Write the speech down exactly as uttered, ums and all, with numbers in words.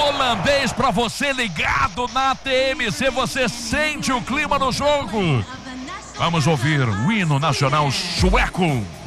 holandês pra você ligado na T M C. Você sente o clima do jogo. Vamos ouvir o hino nacional sueco.